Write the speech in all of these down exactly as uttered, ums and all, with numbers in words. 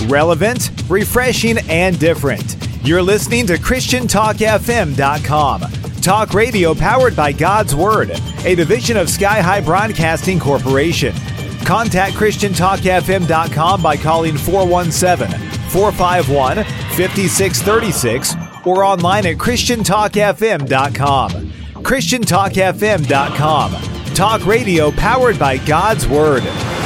Relevant, refreshing, and different. You're listening to Christian Talk F M dot com. Talk radio powered by God's Word, a division of Sky High Broadcasting Corporation. Contact Christian Talk F M dot com by calling four one seven, four five one, five six three six or online at Christian Talk F M dot com. Christian Talk F M dot com. Talk radio powered by God's Word.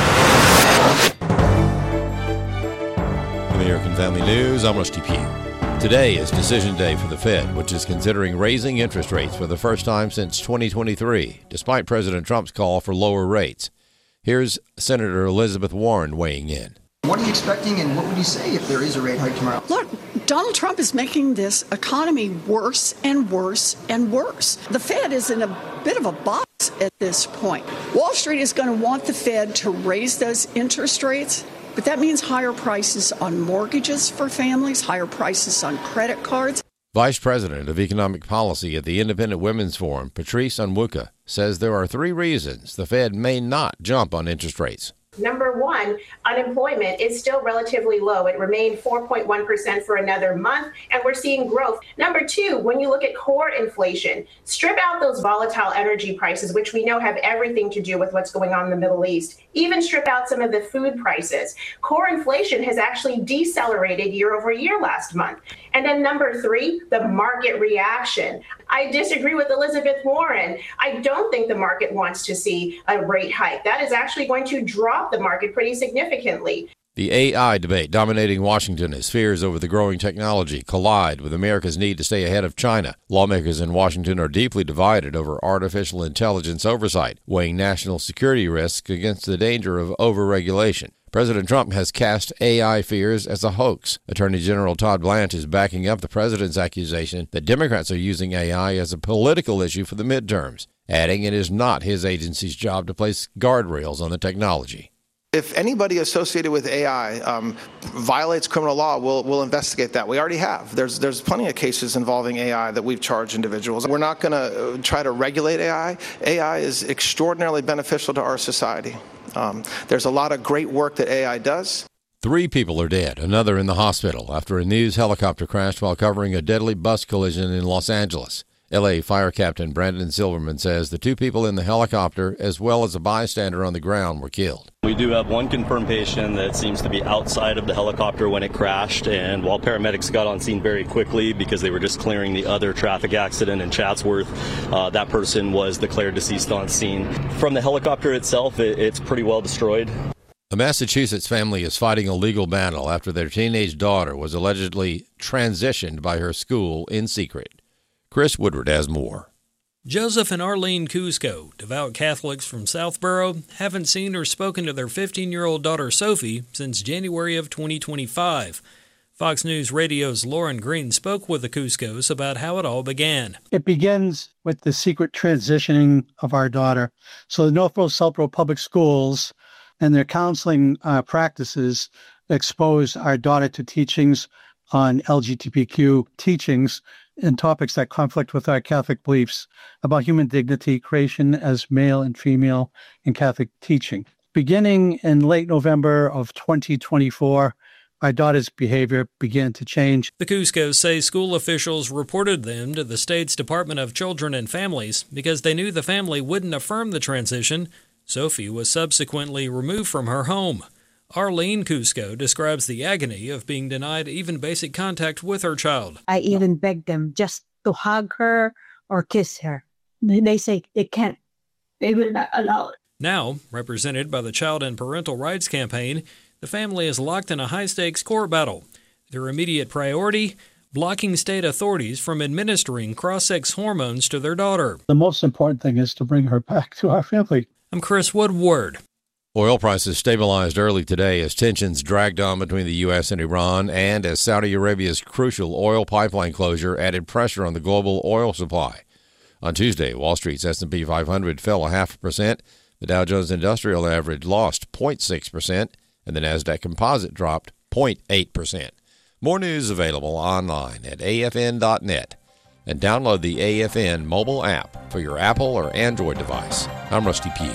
American Family News, I'm Rusty Pugh. Today is decision day for the Fed, which is considering raising interest rates for the first time since twenty twenty-three, despite President Trump's call for lower rates. Here's Senator Elizabeth Warren weighing in. What are you expecting, and what would you say if there is a rate hike tomorrow? Look, Donald Trump is making this economy worse and worse and worse. The Fed is in a bit of a box at this point. Wall Street is going to want the Fed to raise those interest rates, but that means higher prices on mortgages for families, higher prices on credit cards. Vice President of Economic Policy at the Independent Women's Forum, Patrice Onwuka, says there are three reasons the Fed may not jump on interest rates. Number one, unemployment is still relatively low. It remained four point one percent for another month, and we're seeing growth. Number two, when you look at core inflation, strip out those volatile energy prices, which we know have everything to do with what's going on in the Middle East. Even strip out some of the food prices. Core inflation has actually decelerated year over year last month. And then number three, the market reaction. I disagree with Elizabeth Warren. I don't think the market wants to see a rate hike. That is actually going to drop the market pretty significantly. The A I debate dominating Washington as fears over the growing technology collide with America's need to stay ahead of China. Lawmakers in Washington are deeply divided over artificial intelligence oversight, weighing national security risks against the danger of overregulation. President Trump has cast A I fears as a hoax. Attorney General Todd Blanche is backing up the president's accusation that Democrats are using A I as a political issue for the midterms, adding it is not his agency's job to place guardrails on the technology. If anybody associated with A I um, violates criminal law, we'll, we'll investigate that. We already have. There's there's plenty of cases involving A I that we've charged individuals. We're not going to try to regulate A I. A I is extraordinarily beneficial to our society. Um, there's a lot of great work that A I does. Three people are dead, another in the hospital after a news helicopter crashed while covering a deadly bus collision in Los Angeles. L A Fire Captain Brandon Silverman says the two people in the helicopter, as well as a bystander on the ground, were killed. We do have one confirmed patient that seems to be outside of the helicopter when it crashed, and while paramedics got on scene very quickly because they were just clearing the other traffic accident in Chatsworth, uh, that person was declared deceased on scene. From the helicopter itself, it, it's pretty well destroyed. A Massachusetts family is fighting a legal battle after their teenage daughter was allegedly transitioned by her school in secret. Chris Woodward has more. Joseph and Arlene Cusco, devout Catholics from Southborough, haven't seen or spoken to their fifteen-year-old daughter Sophie since January of twenty twenty-five. Fox News Radio's Lauren Green spoke with the Cuscos about how it all began. It begins with the secret transitioning of our daughter. So the Northborough Southborough Public Schools and their counseling uh, practices expose our daughter to teachings on L G B T Q teachings and topics that conflict with our Catholic beliefs about human dignity, creation as male and female, and Catholic teaching. Beginning in late November of twenty twenty-four, our daughter's behavior began to change. The Cuscos say school officials reported them to the state's Department of Children and Families because they knew the family wouldn't affirm the transition. Sophie was subsequently removed from her home. Arlene Cusco describes the agony of being denied even basic contact with her child. I even begged them just to hug her or kiss her. They say they can't. They will not allow it. Now, represented by the Child and Parental Rights Campaign, the family is locked in a high-stakes court battle. Their immediate priority, blocking state authorities from administering cross-sex hormones to their daughter. The most important thing is to bring her back to our family. I'm Chris Woodward. Oil prices stabilized early today as tensions dragged on between the U S and Iran and as Saudi Arabia's crucial oil pipeline closure added pressure on the global oil supply. On Tuesday, Wall Street's S and P five hundred fell a half a percent, the Dow Jones Industrial Average lost zero point six percent, and the NASDAQ Composite dropped zero point eight percent. More news available online at A F N dot net and download the A F N mobile app for your Apple or Android device. I'm Rusty Pugh.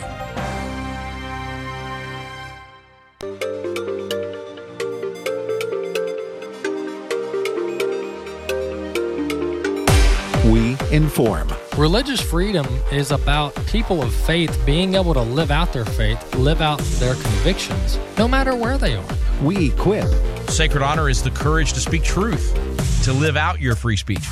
we inform. Religious freedom is about people of faith being able to live out their faith, live out their convictions, no matter where they are. We equip. Sacred honor is the courage to speak truth, to live out your free speech.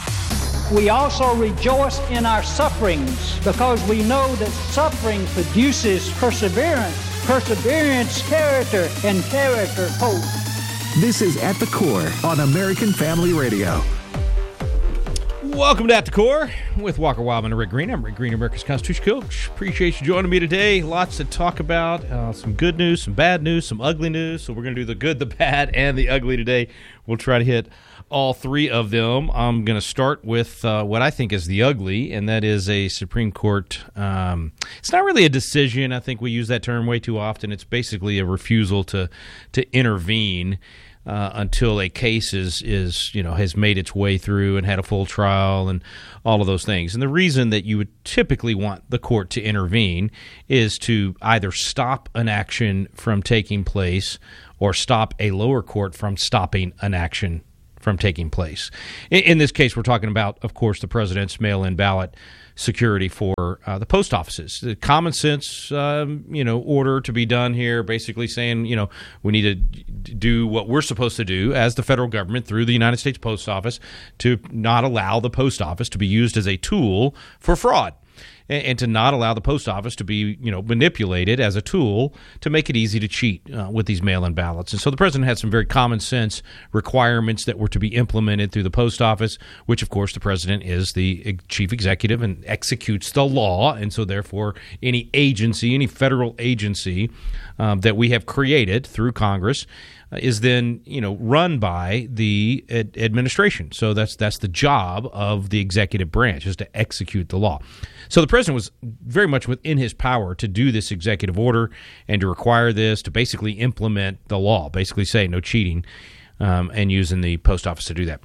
We also rejoice in our sufferings because we know that suffering produces perseverance, perseverance, character, and character, hope. This is At the Core on American Family Radio. Welcome to At the Core with Walker Wildman and Rick Green. I'm Rick Green, America's Constitution Coach. Appreciate you joining me today. Lots to talk about. Uh, some good news, some bad news, some ugly news. So we're going to do the good, the bad, and the ugly today. We'll try to hit all three of them. I'm going to start with uh, what I think is the ugly, and that is a Supreme Court. Um, it's not really a decision. I think we use that term way too often. It's basically a refusal to to intervene uh, until a case is is you know has made its way through and had a full trial and all of those things. And the reason that you would typically want the court to intervene is to either stop an action from taking place or stop a lower court from stopping an action from taking place. In, in this case, we're talking about, of course, the president's mail-in ballot security for uh, the post offices. The common sense, um, you know, order to be done here, basically saying, you know, we need to do what we're supposed to do as the federal government through the United States Post Office to not allow the post office to be used as a tool for fraud. And to not allow the post office to be, you know, manipulated as a tool to make it easy to cheat uh, with these mail-in ballots. And so the president had some very common sense requirements that were to be implemented through the post office, which, of course, the president is the chief executive and executes the law. And so, therefore, any agency, any federal agency um, that we have created through Congress is then, you know, run by the ad- administration. So that's that's the job of the executive branch, is to execute the law. So the president was very much within his power to do this executive order and to require this, to basically implement the law, basically say no cheating, um, and using the post office to do that.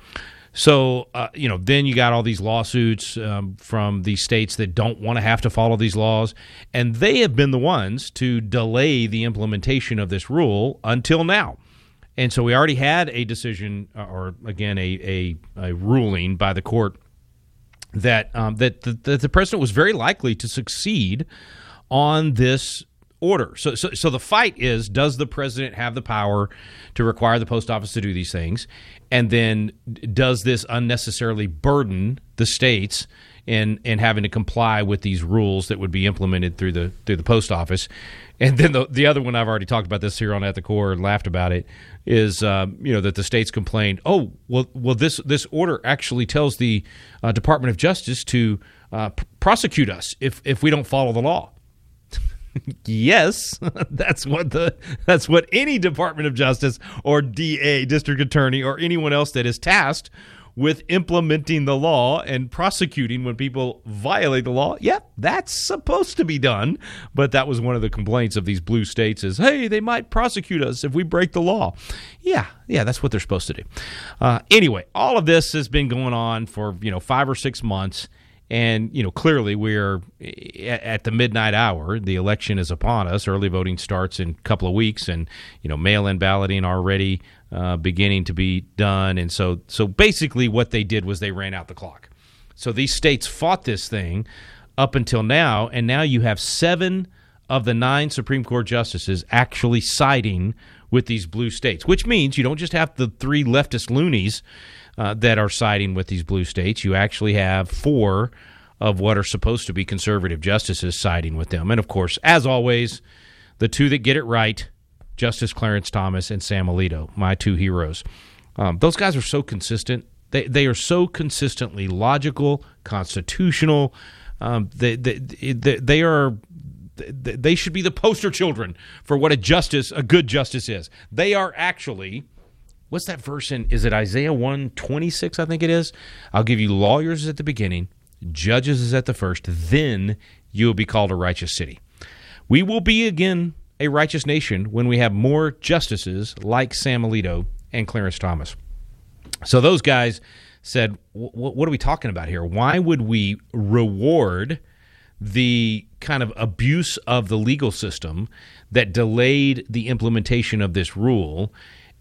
So, uh, you know, then you got all these lawsuits um, from these states that don't want to have to follow these laws, and they have been the ones to delay the implementation of this rule until now. And so we already had a decision, or again, a, a, a ruling by the court that um, that, the, that the president was very likely to succeed on this order. So, so, so the fight is, does the president have the power to require the post office to do these things? And then does this unnecessarily burden the states in, in having to comply with these rules that would be implemented through the through the post office? And then the the other one, I've already talked about this here on At the Core and laughed about it, is um, you know that the states complained, oh, well, well this this order actually tells the uh, Department of Justice to uh, p- prosecute us if if we don't follow the law. Yes, that's what the that's what any Department of Justice or D A, district attorney, or anyone else that is tasked with implementing the law and prosecuting when people violate the law. Yeah, that's supposed to be done. But that was one of the complaints of these blue states is, hey, they might prosecute us if we break the law. Yeah, yeah, that's what they're supposed to do. Uh, anyway, all of this has been going on for, you know, five or six months. And, you know, clearly we're at the midnight hour. The election is upon us. Early voting starts in a couple of weeks, and, you know, mail-in balloting already uh, beginning to be done. And so so basically what they did was they ran out the clock. So these states fought this thing up until now, and now you have seven of the nine Supreme Court justices actually siding with these blue states, which means you don't just have the three leftist loonies Uh, that are siding with these blue states. You actually have four of what are supposed to be conservative justices siding with them. And, of course, as always, the two that get it right, Justice Clarence Thomas and Sam Alito, my two heroes. Um, those guys are so consistent. They they are so consistently logical, constitutional. Um, they, they, they, they are... They should be the poster children for what a justice, a good justice is. They are actually... What's that verse in? Is it Isaiah one twenty-six, I think it is? I'll give you lawyers at the beginning, judges is at the first, then you will be called a righteous city. We will be again a righteous nation when we have more justices like Sam Alito and Clarence Thomas. So those guys said, what are we talking about here? Why would we reward the kind of abuse of the legal system that delayed the implementation of this rule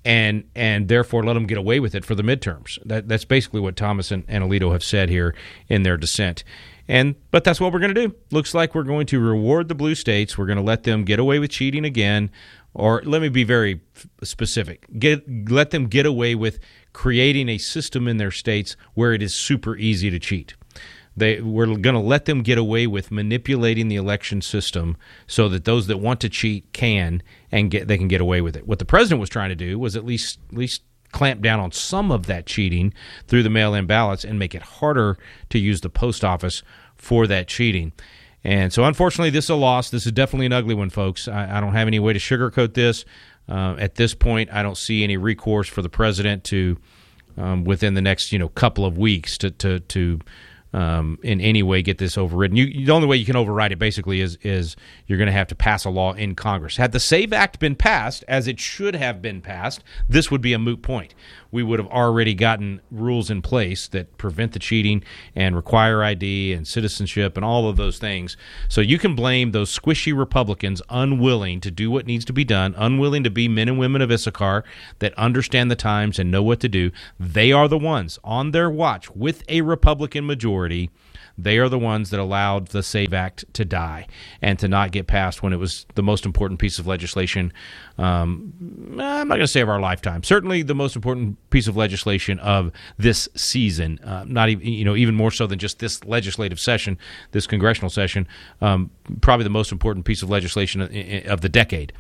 and and therefore let them get away with it for the midterms. That, that's basically what Thomas and, and Alito have said here in their dissent. And but that's what we're going to do. Looks like we're going to reward the blue states. We're going to let them get away with cheating again. Or let me be very specific. Get let them get away with creating a system in their states where it is super easy to cheat. They we're going to let them get away with manipulating the election system so that those that want to cheat can and get they can get away with it. What the president was trying to do was at least at least clamp down on some of that cheating through the mail-in ballots and make it harder to use the post office for that cheating. And so, unfortunately, this is a loss. This is definitely an ugly one, folks. I, I don't have any way to sugarcoat this. Uh, at this point, I don't see any recourse for the president to, um, within the next, you know, couple of weeks, to to to um, in any way get this overridden. You, the only way you can override it, basically, is is you're going to have to pass a law in Congress. Had the SAVE Act been passed, as it should have been passed, this would be a moot point. We would have already gotten rules in place that prevent the cheating and require I D and citizenship and all of those things. So you can blame those squishy Republicans unwilling to do what needs to be done, unwilling to be men and women of Issachar that understand the times and know what to do. They are the ones on their watch with a Republican majority. They are the ones that allowed the SAVE Act to die and to not get passed when it was the most important piece of legislation. Um, I'm not going to say of our lifetime. Certainly the most important piece of legislation of this season. Uh, not even, you know, even more so than just this legislative session, this congressional session. Um, probably the most important piece of legislation of the decade.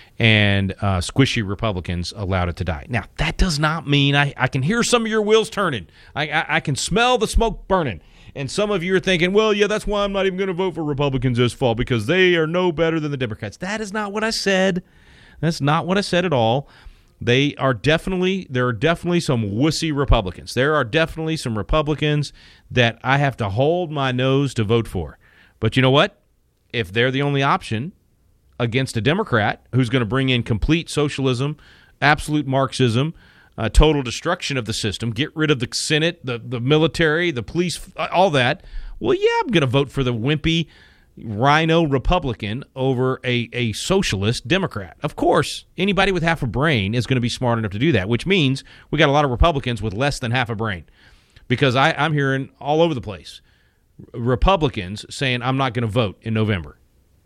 And uh, squishy Republicans allowed it to die. Now, that does not mean I, I can hear some of your wheels turning. I, I, I can smell the smoke burning. And some of you are thinking, well, yeah, that's why I'm not even going to vote for Republicans this fall, because they are no better than the Democrats. That is not what I said. That's not what I said at all. They are definitely, there are definitely some wussy Republicans. There are definitely some Republicans that I have to hold my nose to vote for. But you know what? If they're the only option against a Democrat who's going to bring in complete socialism, absolute Marxism, Uh, total destruction of the system, get rid of the Senate, the, the military, the police, all that, well, yeah, I'm going to vote for the wimpy rhino Republican over a, a socialist Democrat. Of course, anybody with half a brain is going to be smart enough to do that, which means we got a lot of Republicans with less than half a brain, because I, I'm hearing all over the place Republicans saying I'm not going to vote in November.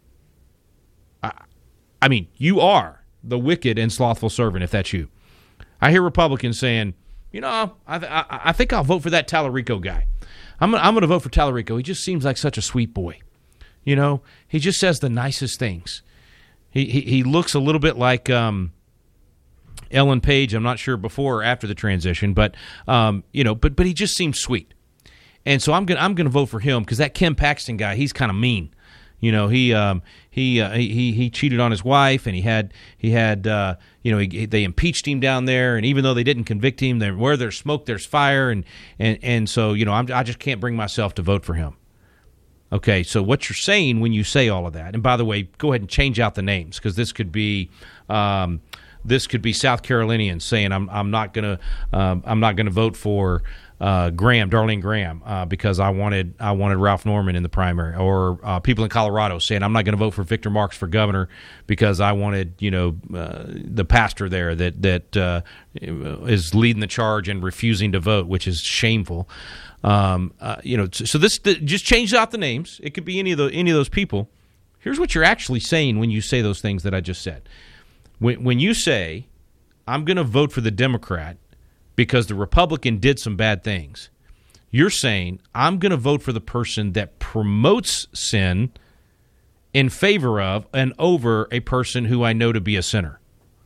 I, I mean, you are the wicked and slothful servant if that's you. I hear Republicans saying, you know, I, th- I think I'll vote for that Tallarico guy. I'm gonna, I'm going to vote for Tallarico. He just seems like such a sweet boy. You know, he just says the nicest things. He he, he looks a little bit like um, Ellen Page. I'm not sure before or after the transition, but um, you know, but but he just seems sweet. And so I'm gonna I'm gonna vote for him because that Ken Paxton guy, he's kind of mean. You know, he um, he, uh, he he cheated on his wife, and he had he had uh, you know he, they impeached him down there, and even though they didn't convict him, there where there's smoke, there's fire, and and and so you know I'm, I just can't bring myself to vote for him. Okay, so what you're saying when you say all of that, and by the way, go ahead and change out the names because this could be um, this could be South Carolinians saying I'm I'm not gonna um, I'm not gonna vote for. Uh, Graham, Darlene Graham, uh, because I wanted I wanted Ralph Norman in the primary, or uh, people in Colorado saying I'm not going to vote for Victor Marks for governor because I wanted you know uh, the pastor there that that uh, is leading the charge and refusing to vote, which is shameful. Um, uh, you know, so this the, just change out the names. It could be any of the any of those people. Here's what you're actually saying when you say those things that I just said. When when you say I'm going to vote for the Democrat because the Republican did some bad things, you're saying I'm going to vote for the person that promotes sin in favor of and over a person who I know to be a sinner.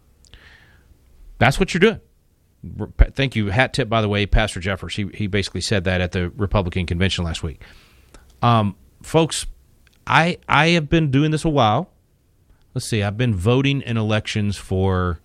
That's what you're doing. Thank you. Hat tip, by the way, Pastor Jeffers. He, he basically said that at the Republican convention last week. Um, folks, I I have been doing this a while. Let's see. I've been voting in elections for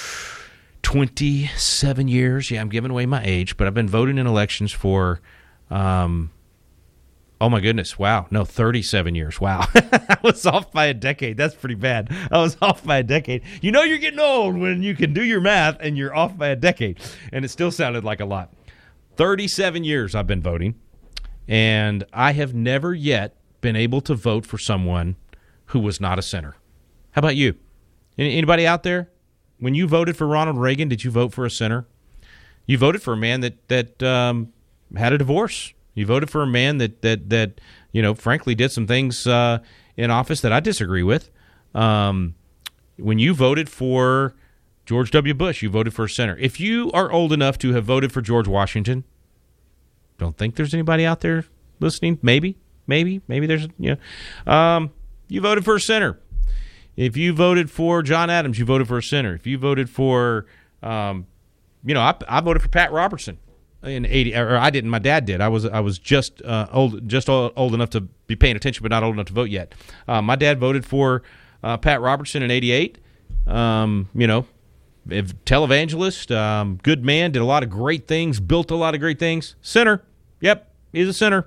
twenty-seven years. Yeah, I'm giving away my age, but I've been voting in elections for, um, oh my goodness, wow, no, thirty-seven years. Wow, I was off by a decade. That's pretty bad. I was off by a decade. You know you're getting old when you can do your math and you're off by a decade, and it still sounded like a lot. thirty-seven years I've been voting, and I have never yet been able to vote for someone who was not a sinner. How about you? Anybody out there? when you voted for Ronald Reagan, did you vote for a sinner? You voted for a man that that um, had a divorce. You voted for a man that that that you know, frankly, did some things uh, in office that I disagree with. Um, when you voted for George W. Bush, you voted for a sinner. If you are old enough to have voted for George Washington, don't think there's anybody out there listening. Maybe, maybe, maybe there's, you know, um, you voted for a sinner. If you voted for John Adams, you voted for a sinner. If you voted for, um, you know, I, I voted for Pat Robertson in eighty, or I didn't. My dad did. I was I was just uh, old, just old, old enough to be paying attention, but not old enough to vote yet. Uh, my dad voted for uh, Pat Robertson in eighty-eight. Um, you know, televangelist, um, good man, did a lot of great things, built a lot of great things. Sinner, yep, he's a sinner.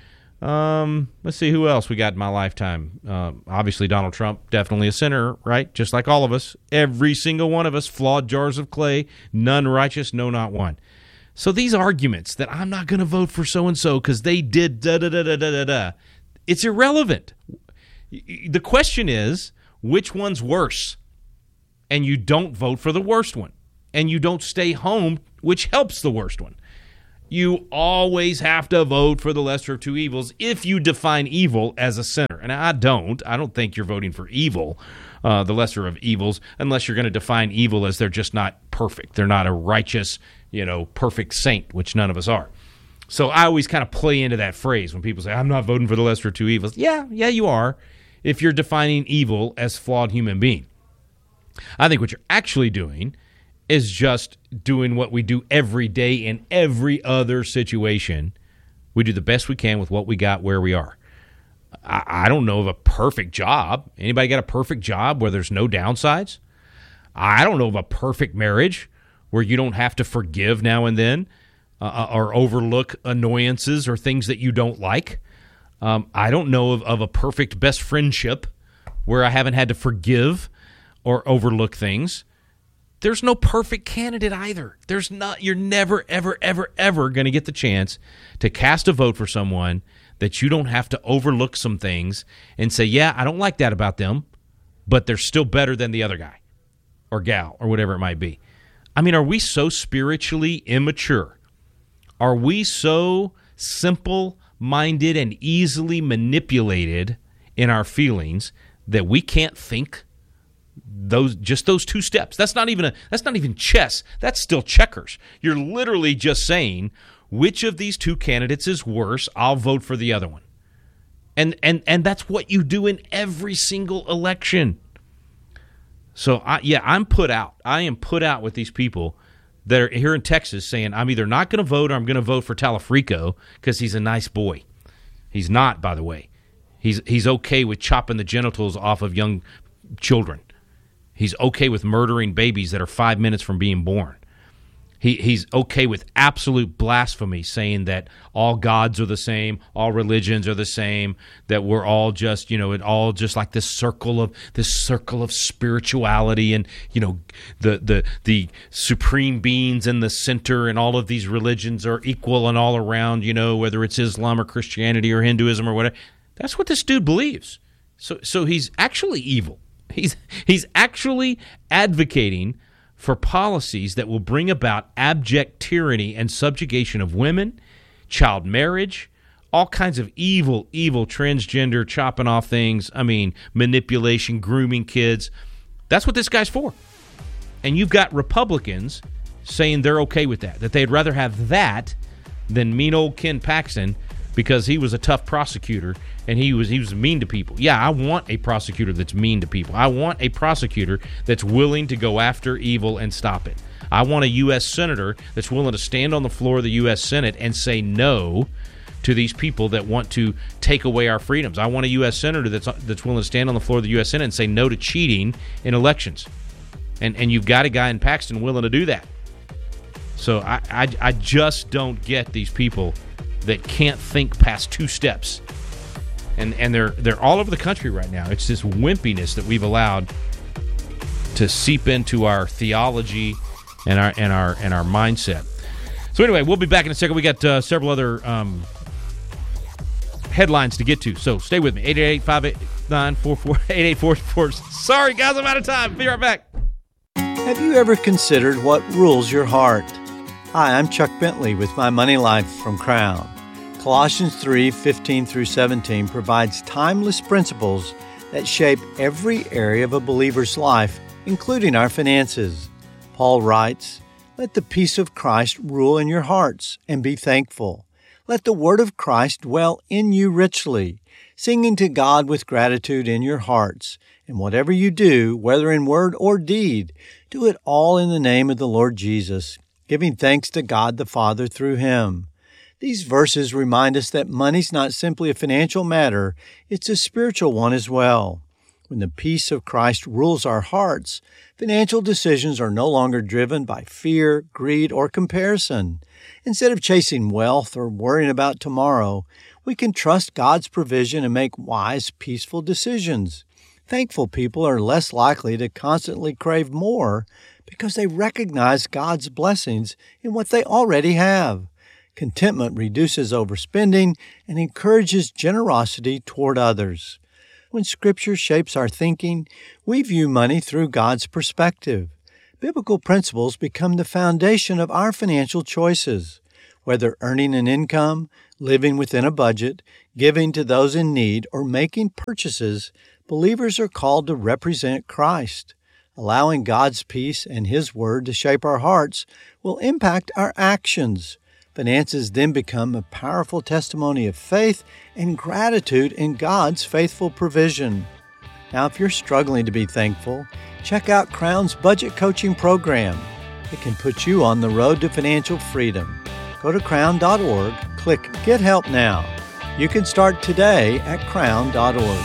Um, let's see who else we got in my lifetime. Uh, obviously, Donald Trump, definitely a sinner, right? Just like all of us. Every single one of us, flawed jars of clay, none righteous, no, not one. So these arguments that I'm not going to vote for so-and-so because they did da-da-da-da-da-da, it's irrelevant. The question is, which one's worse? And you don't vote for the worst one. And you don't stay home, which helps the worst one. You always have to vote for the lesser of two evils if you define evil as a sinner. And I don't. I don't think you're voting for evil, uh, the lesser of evils, unless you're going to define evil as they're just not perfect. They're not a righteous, you know, perfect saint, which none of us are. So I always kind of play into that phrase when people say, I'm not voting for the lesser of two evils. Yeah, yeah, you are, if you're defining evil as flawed human being. I think what you're actually doing is just doing what we do every day in every other situation. We do the best we can with what we got where we are. I, I don't know of a perfect job. Anybody got a perfect job where there's no downsides? I don't know of a perfect marriage where you don't have to forgive now and then uh, or overlook annoyances or things that you don't like. Um, I don't know of, of a perfect best friendship where I haven't had to forgive or overlook things. There's no perfect candidate either. There's not. You're never, ever, ever, ever going to get the chance to cast a vote for someone that you don't have to overlook some things and say, yeah, I don't like that about them, but they're still better than the other guy or gal or whatever it might be. I mean, are we so spiritually immature? Are we so simple-minded and easily manipulated in our feelings that we can't think those just those two steps? That's not even a that's not even chess. That's still checkers. You're literally just saying, which of these two candidates is worse? I'll vote for the other one. And and and that's what you do in every single election. So I, yeah, I'm put out. I am put out with these people that are here in Texas saying I'm either not going to vote or I'm going to vote for Talafrico because he's a nice boy. He's not, by the way. He's he's okay with chopping the genitals off of young children. He's okay with murdering babies that are five minutes from being born. He he's okay with absolute blasphemy, saying that all gods are the same, all religions are the same, that we're all just, you know, it all just like this circle of this circle of spirituality, and you know, the the the supreme beings in the center, and all of these religions are equal and all around, you know, whether it's Islam or Christianity or Hinduism or whatever. That's what this dude believes. So so he's actually evil. He's he's actually advocating for policies that will bring about abject tyranny and subjugation of women, child marriage, all kinds of evil, evil transgender chopping off things. I mean, manipulation, grooming kids. That's what this guy's for. And you've got Republicans saying they're okay with that, that they'd rather have that than mean old Ken Paxton because he was a tough prosecutor and he was he was mean to people. Yeah, I want a prosecutor that's mean to people. I want a prosecutor that's willing to go after evil and stop it. I want a U S senator that's willing to stand on the floor of the U S Senate and say no to these people that want to take away our freedoms. I want a U S senator that's that's willing to stand on the floor of the U S Senate and say no to cheating in elections. And and you've got a guy in Paxton willing to do that. So I I, I just don't get these people that can't think past two steps. And and they're they're all over the country right now. It's this wimpiness that we've allowed to seep into our theology and our and our and our mindset. So anyway, we'll be back in a second. We got uh, several other um, headlines to get to. So stay with me. eight eight eight, five eight nine, four four eight eight four four. Sorry guys, I'm out of time. Be right back. Have you ever considered what rules your heart? Hi, I'm Chuck Bentley with My Money Life from Crown. Colossians three fifteen through seventeen provides timeless principles that shape every area of a believer's life, including our finances. Paul writes, "Let the peace of Christ rule in your hearts, and be thankful. Let the word of Christ dwell in you richly, singing to God with gratitude in your hearts. And whatever you do, whether in word or deed, do it all in the name of the Lord Jesus, giving thanks to God the Father through him." These verses remind us that money's not simply a financial matter, it's a spiritual one as well. When the peace of Christ rules our hearts, financial decisions are no longer driven by fear, greed, or comparison. Instead of chasing wealth or worrying about tomorrow, we can trust God's provision and make wise, peaceful decisions. Thankful people are less likely to constantly crave more because they recognize God's blessings in what they already have. Contentment reduces overspending and encourages generosity toward others. When Scripture shapes our thinking, we view money through God's perspective. Biblical principles become the foundation of our financial choices. Whether earning an income, living within a budget, giving to those in need, or making purchases, believers are called to represent Christ. Allowing God's peace and His Word to shape our hearts will impact our actions. Finances then become a powerful testimony of faith and gratitude in God's faithful provision. Now, if you're struggling to be thankful, check out Crown's Budget Coaching Program. It can put you on the road to financial freedom. Go to crown dot org, click Get Help Now. You can start today at crown dot org.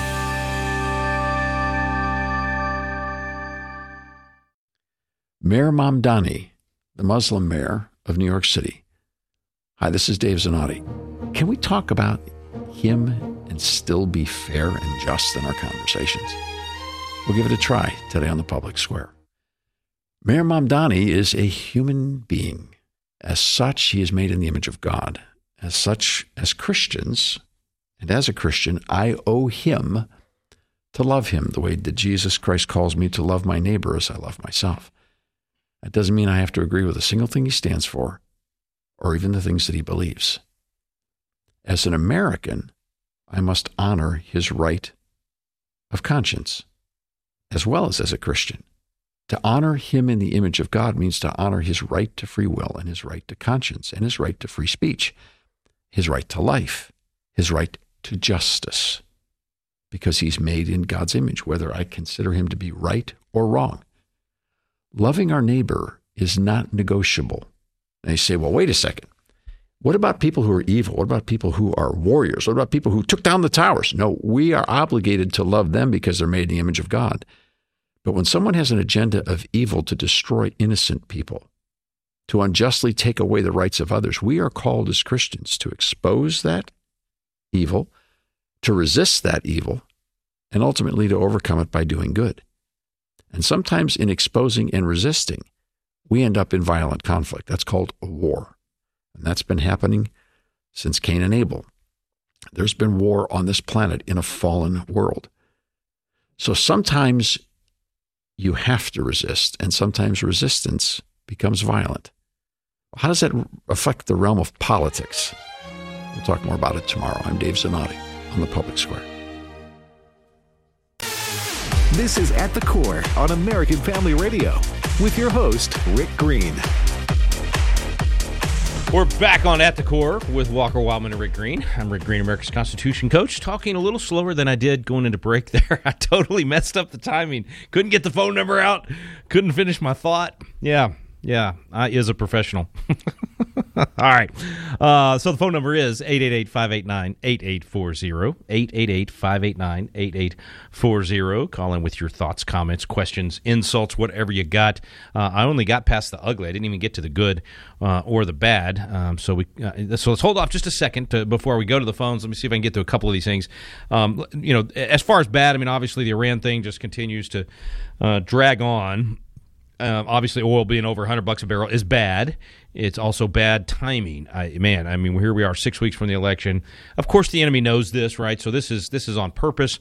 Mayor Mamdani, the Muslim mayor of New York City. Hi, this is Dave Zanotti. Can we talk about him and still be fair and just in our conversations? We'll give it a try today on the Public Square. Mayor Mamdani is a human being. As such, he is made in the image of God. As such, as Christians, and as a Christian, I owe him to love him the way that Jesus Christ calls me to love my neighbor as I love myself. That doesn't mean I have to agree with a single thing he stands for, or even the things that he believes. As an American, I must honor his right of conscience, as well as as a Christian. To honor him in the image of God means to honor his right to free will and his right to conscience and his right to free speech, his right to life, his right to justice, because he's made in God's image, whether I consider him to be right or wrong. Loving our neighbor is not negotiable. And they say, well, wait a second. What about people who are evil? What about people who are warriors? What about people who took down the towers? No, we are obligated to love them because they're made in the image of God. But when someone has an agenda of evil to destroy innocent people, to unjustly take away the rights of others, we are called as Christians to expose that evil, to resist that evil, and ultimately to overcome it by doing good. And sometimes in exposing and resisting, we end up in violent conflict. That's called a war. And that's been happening since Cain and Abel. There's been war on this planet in a fallen world. So sometimes you have to resist, and sometimes resistance becomes violent. How does that affect the realm of politics? We'll talk more about it tomorrow. I'm Dave Zanotti on the Public Square. This is At the Core on American Family Radio with your host, Rick Green. We're back on At the Core with Walker Wildman and Rick Green. I'm Rick Green, America's Constitution coach, talking a little slower than I did going into break there. I totally messed up the timing. Couldn't get the phone number out. Couldn't finish my thought. Yeah, yeah, I is a professional. All right. Uh, so the phone number is eight eight eight, five eight nine, eight eight four zero, eight eight eight, five eight nine, eight eight four zero. Call in with your thoughts, comments, questions, insults, whatever you got. Uh, I only got past the ugly. I didn't even get to the good uh, or the bad. Um, so we uh, so let's hold off just a second to, before we go to the phones. Let me see if I can get to a couple of these things. Um, you know, as far as bad, I mean, obviously the Iran thing just continues to uh, drag on. Um, obviously, oil being over one hundred bucks a barrel is bad. It's also bad timing. I, man, I mean, here we are six weeks from the election. Of course, the enemy knows this, right? So this is this is on purpose.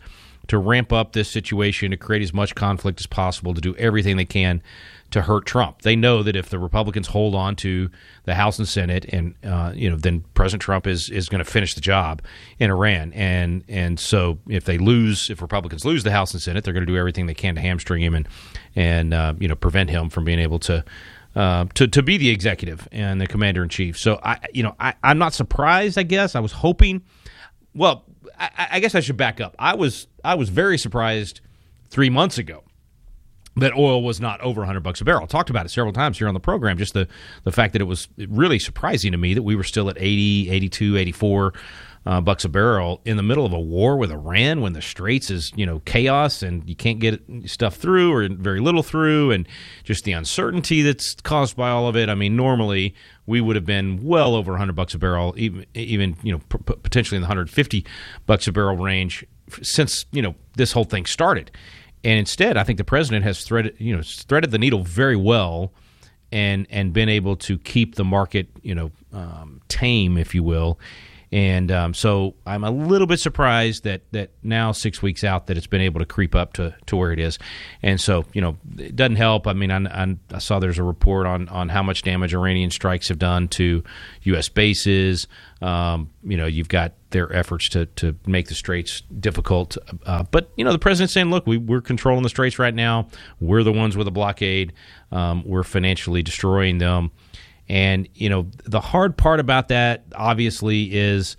to ramp up this situation, to create as much conflict as possible, to do everything they can to hurt Trump. They know that if the Republicans hold on to the House and Senate, and uh, you know, then President Trump is is going to finish the job in Iran. And and so if they lose, if Republicans lose the House and Senate, they're going to do everything they can to hamstring him and and uh, you know, prevent him from being able to. Uh, to to be the executive and the commander in chief. So I you know I I'm not surprised. I guess I was hoping. Well, I, I guess I should back up. I was I was very surprised three months ago that oil was not over one hundred bucks a barrel. I talked about it several times here on the program. Just the the fact that it was really surprising to me that we were still at eighty, eighty-two, eighty-four Uh, bucks a barrel in the middle of a war with Iran, when the Straits is, you know, chaos and you can't get stuff through or very little through, and just the uncertainty that's caused by all of it. I mean, normally we would have been well over one hundred bucks a barrel, even, even you know, p- potentially in the one hundred fifty bucks a barrel range since, you know, this whole thing started. And instead, I think the president has threaded, you know, threaded the needle very well, and and been able to keep the market, you know, um, tame, if you will. And um, so I'm a little bit surprised that, that now, six weeks out, that it's been able to creep up to, to where it is. And so, you know, it doesn't help. I mean, I, I saw there's a report on, on how much damage Iranian strikes have done to U S bases. Um, you know, you've got their efforts to, to make the Straits difficult. Uh, but, you know, the president's saying, look, we, we're controlling the Straits right now. We're the ones with a blockade. Um, we're financially destroying them. And, you know, the hard part about that, obviously, is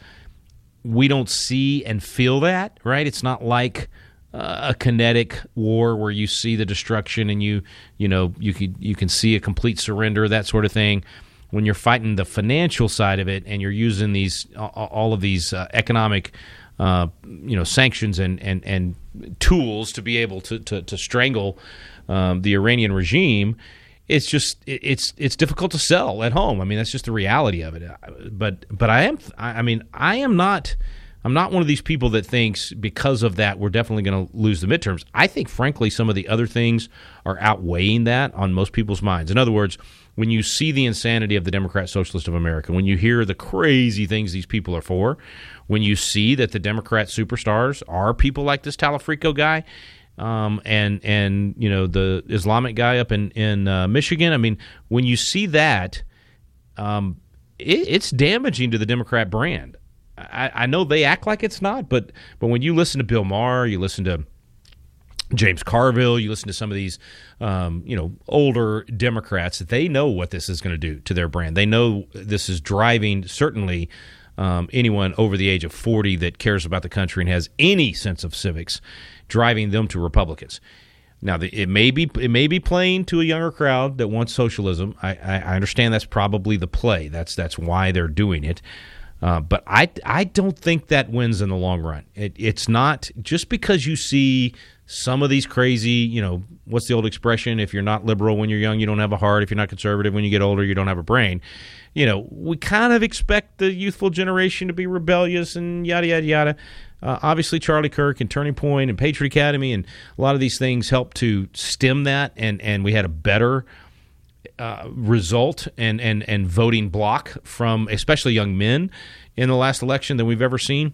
we don't see and feel that, right? It's not like uh, a kinetic war where you see the destruction and you, you know, you can, you can see a complete surrender, that sort of thing. When you're fighting the financial side of it and you're using these all of these uh, economic, uh, you know, sanctions and, and, and tools to be able to, to, to strangle um, the Iranian regime, it's just it's it's difficult to sell at home. I mean, that's just the reality of it. But but I am I mean I am not I'm not one of these people that thinks because of that we're definitely going to lose the midterms. I think, frankly, some of the other things are outweighing that on most people's minds. In other words, when you see the insanity of the Democrat Socialist of America, when you hear the crazy things these people are for, when you see that the Democrat superstars are people like this Talafrico guy, Um, and, and you know, the Islamic guy up in, in uh, Michigan. I mean, when you see that, um, it, it's damaging to the Democrat brand. I, I know they act like it's not, but but when you listen to Bill Maher, you listen to James Carville, you listen to some of these, um, you know, older Democrats, they know what this is going to do to their brand. They know this is driving, certainly, um, anyone over the age of forty that cares about the country and has any sense of civics, driving them to Republicans. Now, the, it may be it may be playing to a younger crowd that wants socialism. I, I, I understand that's probably the play. That's that's why they're doing it. Uh, but I, I don't think that wins in the long run. It, it's not just because you see some of these crazy, you know, what's the old expression? If you're not liberal when you're young, you don't have a heart. If you're not conservative when you get older, you don't have a brain. You know, we kind of expect the youthful generation to be rebellious and yada, yada, yada. Uh, obviously, Charlie Kirk and Turning Point and Patriot Academy and a lot of these things helped to stem that, and, and we had a better uh, result and, and, and voting block from especially young men in the last election than we've ever seen.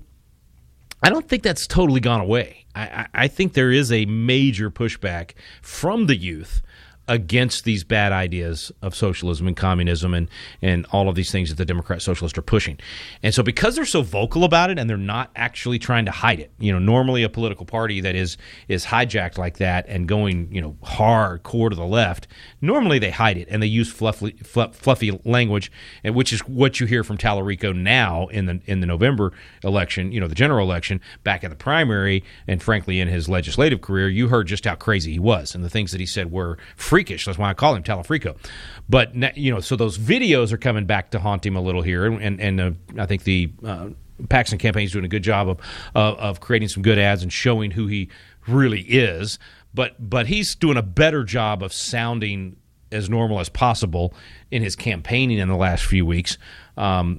I don't think that's totally gone away. I, I, I think there is a major pushback from the youth against these bad ideas of socialism and communism and, and all of these things that the Democrat Socialists are pushing. And so because they're so vocal about it and they're not actually trying to hide it, you know, normally a political party that is is hijacked like that and going, you know, hardcore to the left, normally they hide it and they use fluffy, fluff, fluffy language, and which is what you hear from Talarico now in the in the November election, you know, the general election. Back at the primary and frankly in his legislative career, you heard just how crazy he was and the things that he said were freakish. That's why I call him Talafrico. But, you know, so those videos are coming back to haunt him a little here. And, and uh, I think the uh, Paxton campaign is doing a good job of, uh, of creating some good ads and showing who he really is. But, but he's doing a better job of sounding as normal as possible in his campaigning in the last few weeks. Um,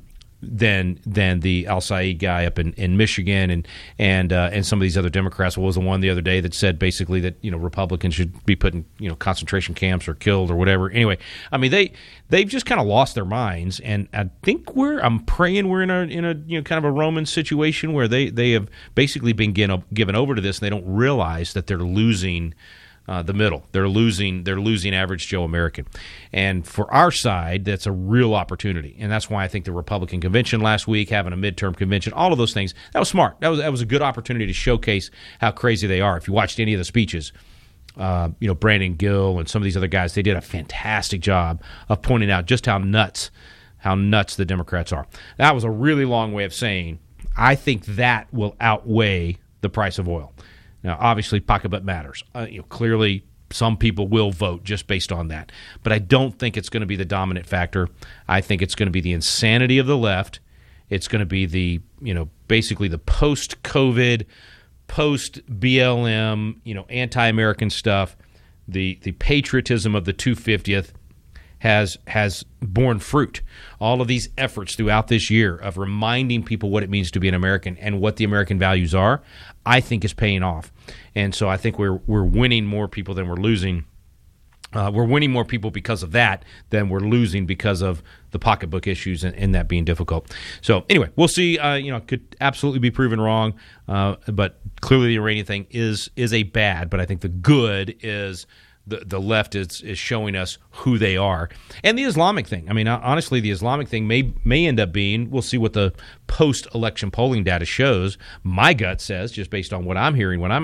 than than the Al Saeed guy up in, in Michigan and and uh, and some of these other Democrats. What was the one the other day that said basically that, you know, Republicans should be put in, you know, concentration camps or killed or whatever. Anyway, I mean they they've just kind of lost their minds, and I think we're I'm praying we're in a in a you know kind of a Roman situation where they they have basically been given given over to this, and they don't realize that they're losing. Uh, the middle. They're losing they're losing average Joe American. And for our side, that's a real opportunity. And that's why I think the Republican convention last week, having a midterm convention, all of those things, that was smart. That was that was a good opportunity to showcase how crazy they are. If you watched any of the speeches, uh, you know, Brandon Gill and some of these other guys, they did a fantastic job of pointing out just how nuts, how nuts the Democrats are. That was a really long way of saying I think that will outweigh the price of oil. Now, obviously, pocketbook matters. Uh, you know, clearly, some people will vote just based on that. But I don't think it's going to be the dominant factor. I think it's going to be the insanity of the left. It's going to be the, you know, basically the post-COVID, post-B L M, you know, anti-American stuff. The the patriotism of the two hundred fiftieth has has borne fruit. All of these efforts throughout this year of reminding people what it means to be an American and what the American values are, I think is paying off. And so I think we're we're winning more people than we're losing. Uh, we're winning more people because of that than we're losing because of the pocketbook issues and, and that being difficult. So anyway, we'll see. Uh, you know, could absolutely be proven wrong, uh, but clearly the Iranian thing is is a bad. But I think the good is the the left is is showing us who they are, and the Islamic thing. I mean, honestly, the Islamic thing may may end up being. We'll see what the post-election polling data shows. My gut says, just based on what I'm hearing, what I'm